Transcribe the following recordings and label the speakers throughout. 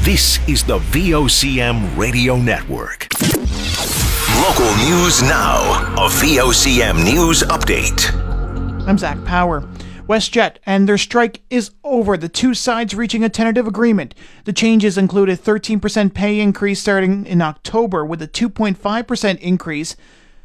Speaker 1: This is the VOCM Radio Network. Local news now. A VOCM News Update.
Speaker 2: I'm Zach Power. WestJet and their strike is over, the two sides reaching a tentative agreement. The changes include a 13% pay increase starting in October, with a 2.5% increase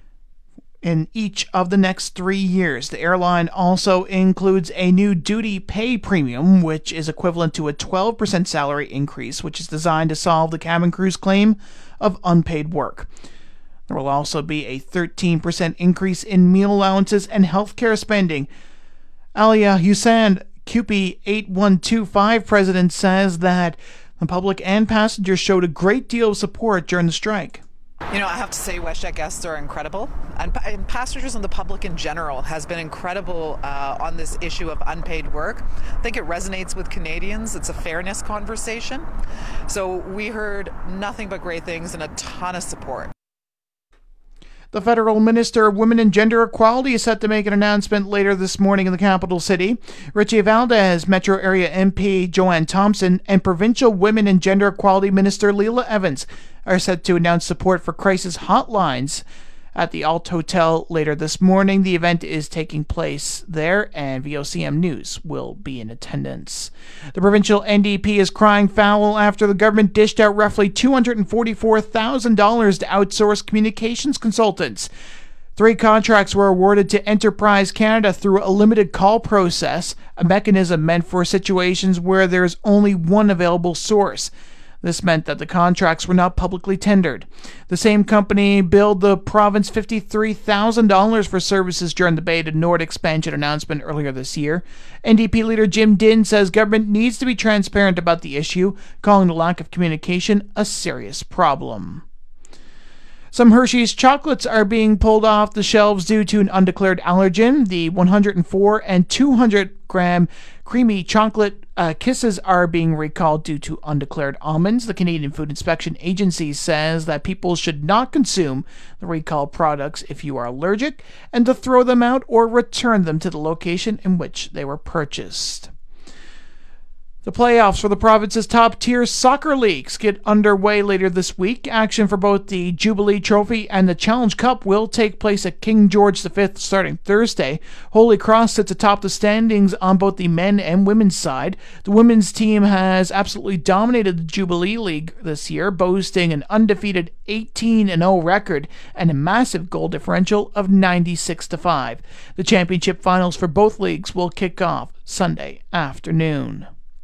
Speaker 2: in each of the next 3 years. The airline also includes a new duty pay premium, which is equivalent to a 12% salary increase, which is designed to solve the cabin crew's claim of unpaid work. There will also be a 13% increase in meal allowances and healthcare spending. Alia Hussain, CUPE 8125 president, says that the public and passengers showed a great deal of support during the strike.
Speaker 3: You know, I have to say WestJet guests are incredible, and passengers and the public in general has been incredible on this issue of unpaid work. I think it resonates with Canadians. It's a fairness conversation. So we heard nothing but great things and a ton of support.
Speaker 2: The Federal Minister of Women and Gender Equality is set to make an announcement later this morning in the capital city. Richie Valdez, Metro Area MP Joanne Thompson, and Provincial Women and Gender Equality Minister Leila Evans are set to announce support for crisis hotlines at the Alt Hotel later this morning. The event is taking place there, and VOCM News will be in attendance. The provincial NDP is crying foul after the government dished out roughly $244,000 to outsource communications consultants. 3 contracts were awarded to Enterprise Canada through a limited call process, a mechanism meant for situations where there is only one available source. This meant that the contracts were not publicly tendered. The same company billed the province $53,000 for services during the Bay to Nord expansion announcement earlier this year. NDP leader Jim Dinh says government needs to be transparent about the issue, calling the lack of communication a serious problem. Some Hershey's chocolates are being pulled off the shelves due to an undeclared allergen. The 104 and 200-gram creamy chocolate kisses are being recalled due to undeclared almonds. The Canadian Food Inspection Agency says that people should not consume the recalled products if you are allergic, and to throw them out or return them to the location in which they were purchased. The playoffs for the province's top-tier soccer leagues get underway later this week. Action for both the Jubilee Trophy and the Challenge Cup will take place at King George V starting Thursday. Holy Cross sits atop the standings on both the men and women's side. The women's team has absolutely dominated the Jubilee League this year, boasting an undefeated 18-0 record and a massive goal differential of 96-5. The championship finals for both leagues will kick off Sunday afternoon.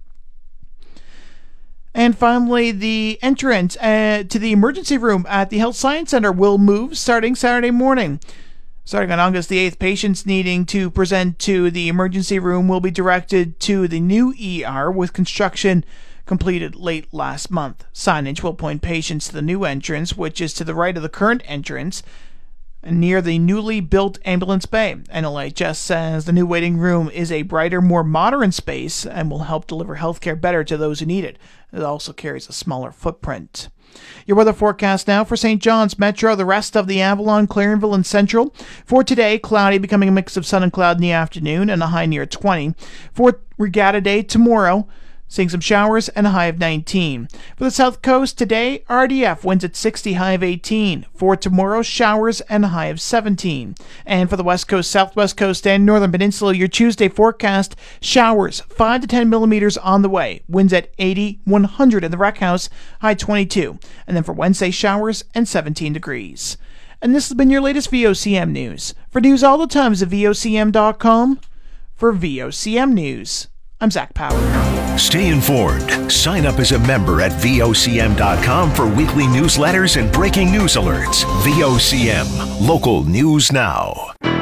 Speaker 2: And finally, the entrance to the emergency room at the Health Science Centre will move starting Saturday morning. Starting on August the 8th, patients needing to present to the emergency room will be directed to the new ER, with construction completed late last month. Signage will point patients to the new entrance, which is to the right of the current entrance, near the newly built ambulance bay. NLHS says the new waiting room is a brighter, more modern space and will help deliver healthcare better to those who need it. It also carries a smaller footprint. Your weather forecast now for St. John's Metro, the rest of the Avalon, Clarenville, and Central. For today, cloudy, becoming a mix of sun and cloud in the afternoon and a high near 20. For Regatta Day tomorrow, seeing some showers and a high of 19. For the South Coast today, RDF winds at 60, high of 18. For tomorrow, showers and a high of 17. And for the West Coast, Southwest Coast, and Northern Peninsula, your Tuesday forecast, showers 5 to 10 millimeters on the way. Winds at 80, 100 in the Rec House, high 22. And then for Wednesday, showers and 17 degrees. And this has been your latest VOCM news. For news all the time, visit VOCM.com. For VOCM News, I'm Zach Power.
Speaker 1: Stay informed. Sign up as a member at VOCM.com for weekly newsletters and breaking news alerts. VOCM, local news now.